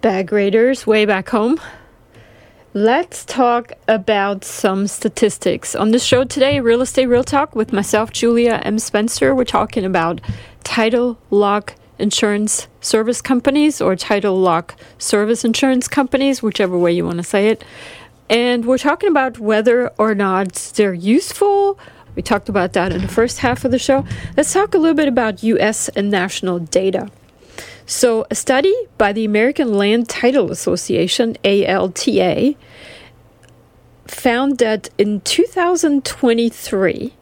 Bag Raiders, way back home. Let's talk about some statistics. On the show today, Real Estate Real Talk with myself, Julia M. Spencer. We're talking about title lock insurance service companies or title lock service insurance companies, whichever way you want to say it. And we're talking about whether or not they're useful. We talked about that in the first half of the show. Let's talk a little bit about U.S. and national data. So a study by the American Land Title Association, ALTA, found that in 2023,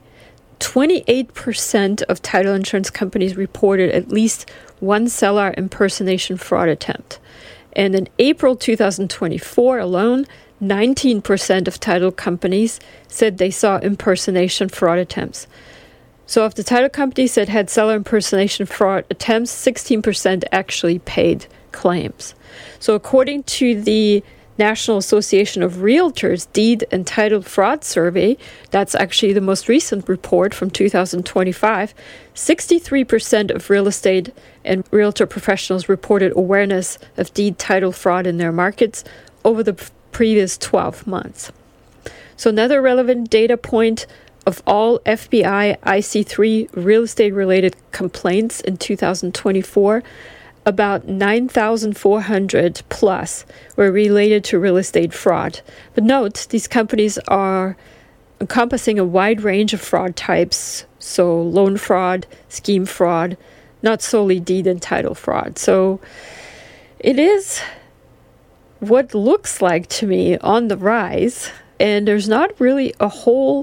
28% of title insurance companies reported at least one seller impersonation fraud attempt. And in April 2024 alone, 19% of title companies said they saw impersonation fraud attempts. So of the title companies that had seller impersonation fraud attempts, 16% actually paid claims. So according to the National Association of Realtors Deed and Title Fraud Survey, that's actually the most recent report from 2025, 63% of real estate and realtor professionals reported awareness of deed title fraud in their markets over the previous 12 months. So another relevant data point, of all FBI IC3 real estate related complaints in 2024, about 9,400 plus were related to real estate fraud. But note, these companies are encompassing a wide range of fraud types, so loan fraud, scheme fraud, not solely deed and title fraud. So it is what looks like to me on the rise, and there's not really a whole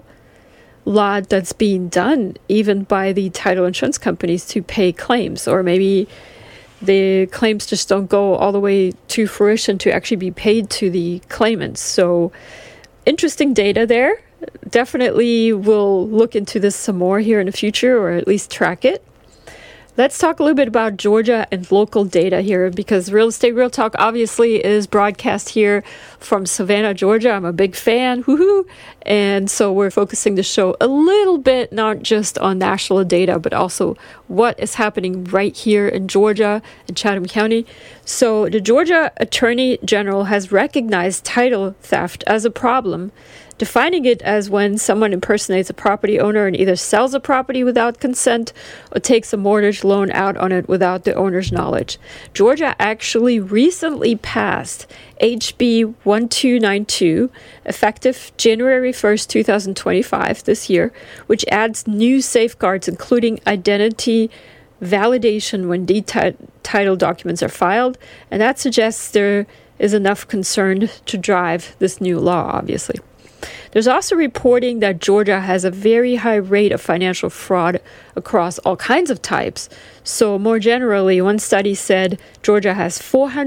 lot that's being done even by the title insurance companies to pay claims, or maybe the claims just don't go all the way to fruition to actually be paid to the claimants. So interesting data there. Definitely will look into this some more here in the future, or at least track it. Let's talk a little bit about Georgia and local data here, because Real Estate Real Talk obviously is broadcast here from Savannah, Georgia. I'm a big fan, woohoo! And so we're focusing the show a little bit, not just on national data, but also what is happening right here in Georgia and Chatham County. So the Georgia Attorney General has recognized title theft as a problem, defining it as when someone impersonates a property owner and either sells a property without consent or takes a mortgage loan out on it without the owner's knowledge. Georgia actually recently passed HB 1292, effective January 1st, 2025, this year, which adds new safeguards, including identity validation when deed title documents are filed. And that suggests there is enough concern to drive this new law, obviously. There's also reporting that Georgia has a very high rate of financial fraud across all kinds of types. So more generally, one study said Georgia has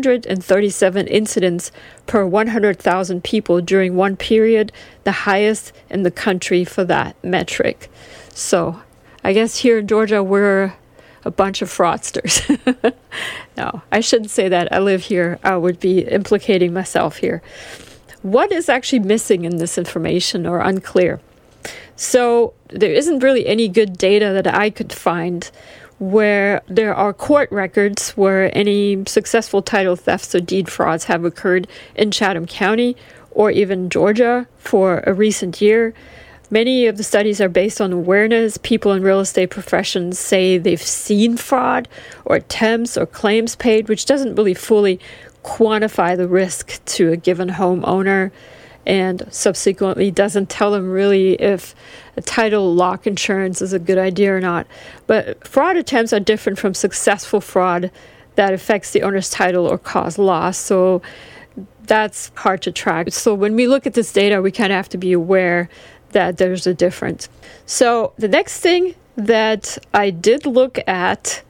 437 incidents per 100,000 people during one period, the highest in the country for that metric. So I guess here in Georgia, we're a bunch of fraudsters. No, I shouldn't say that. I live here. I would be implicating myself here. What is actually missing in this information or unclear? So there isn't really any good data that I could find where there are court records where any successful title thefts or deed frauds have occurred in Chatham County or even Georgia for a recent year. Many of the studies are based on awareness. People in real estate professions say they've seen fraud or attempts or claims paid, which doesn't really fully quantify the risk to a given homeowner, and subsequently doesn't tell them really if a title lock insurance is a good idea or not. But fraud attempts are different from successful fraud that affects the owner's title or cause loss. So that's hard to track. So when we look at this data, we kind of have to be aware that there's a difference. So the next thing that I did look at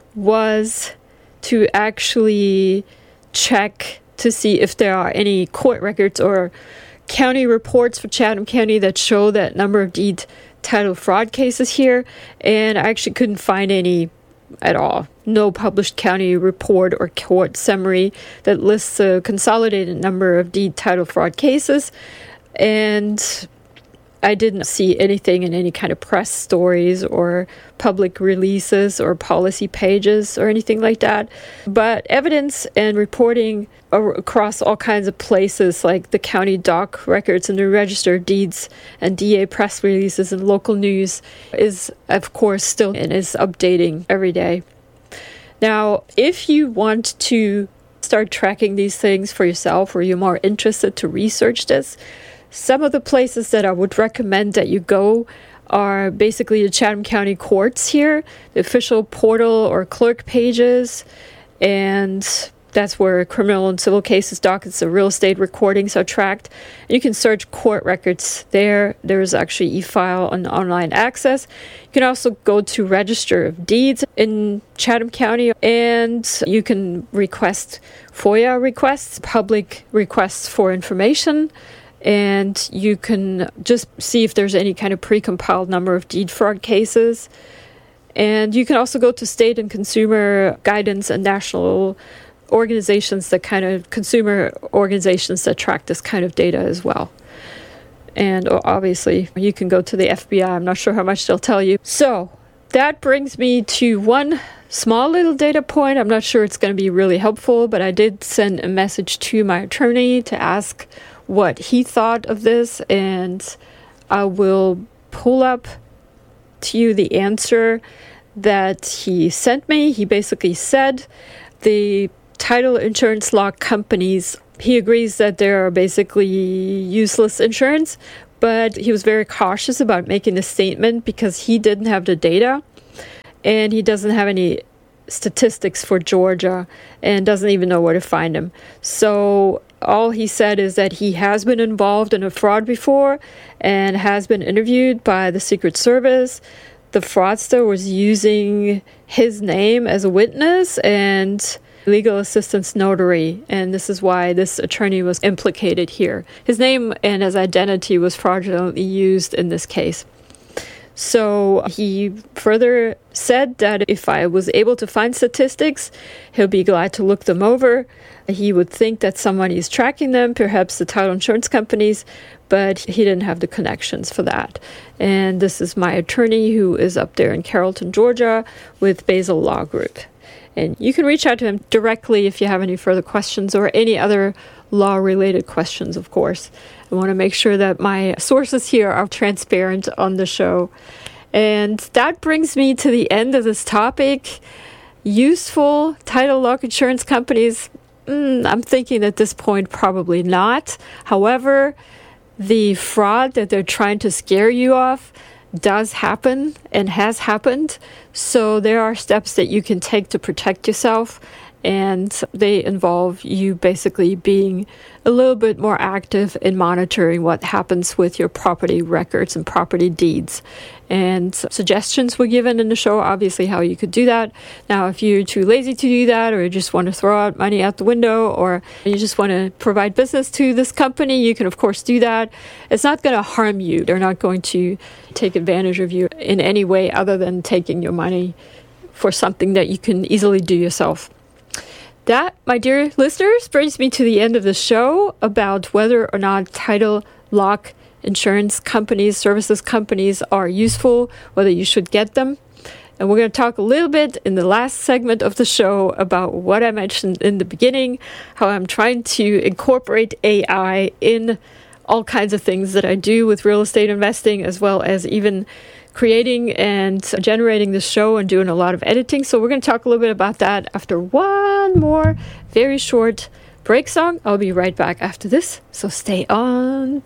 was to actually check to see if there are any court records or county reports for Chatham County that show that number of deed title fraud cases here, and I actually couldn't find any at all. No published county report or court summary that lists a consolidated number of deed title fraud cases. And I didn't see anything in any kind of press stories or public releases or policy pages or anything like that. But evidence and reporting across all kinds of places like the county doc records and the register of deeds and DA press releases and local news is, of course, still and is updating every day. Now, if you want to start tracking these things for yourself or you're more interested to research this, some of the places that I would recommend that you go are basically the Chatham County Courts here, the official portal or clerk pages, and that's where criminal and civil cases, dockets, and real estate recordings are tracked. You can search court records there. There's actually e-file and online access. You can also go to Register of Deeds in Chatham County, and you can request FOIA requests, public requests for information, and you can just see if there's any kind of pre-compiled number of deed fraud cases. And you can also go to state and consumer guidance and national organizations, that kind of consumer organizations that track this kind of data as well. And obviously, you can go to the FBI. I'm not sure how much they'll tell you. So that brings me to one small little data point. I'm not sure it's going to be really helpful, but I did send a message to my attorney to ask what he thought of this, and I will pull up to you the answer that he sent me. He basically said the title insurance law companies, he agrees that there are basically useless insurance, but he was very cautious about making the statement because he didn't have the data and he doesn't have any statistics for Georgia and doesn't even know where to find them. So all he said is that he has been involved in a fraud before and has been interviewed by the Secret Service. The fraudster was using his name as a witness and legal assistance notary, and this is why this attorney was implicated here. His name and his identity was fraudulently used in this case. So he further said that if I was able to find statistics, he'll be glad to look them over. He would think that somebody is tracking them, perhaps the title insurance companies, but he didn't have the connections for that. And this is my attorney who is up there in Carrollton, Georgia with Basil Law Group. And you can reach out to him directly if you have any further questions or any other law-related questions, of course. I want to make sure that my sources here are transparent on the show. And that brings me to the end of this topic. Useful title lock insurance companies, I'm thinking at this point probably not. However, the fraud that they're trying to scare you off does happen and has happened. So there are steps that you can take to protect yourself, and they involve you basically being a little bit more active in monitoring what happens with your property records and property deeds. And suggestions were given in the show, obviously, how you could do that. Now, if you're too lazy to do that, or you just want to throw out money out the window, or you just want to provide business to this company, you can, of course, do that. It's not going to harm you. They're not going to take advantage of you in any way other than taking your money for something that you can easily do yourself. That, my dear listeners, brings me to the end of the show about whether or not title lock insurance companies, services companies are useful, whether you should get them. And we're going to talk a little bit in the last segment of the show about what I mentioned in the beginning, how I'm trying to incorporate AI in all kinds of things that I do with real estate investing, as well as even creating and generating the show and doing a lot of editing. So we're going to talk a little bit about that after one more very short break song. I'll be right back after this, so stay on.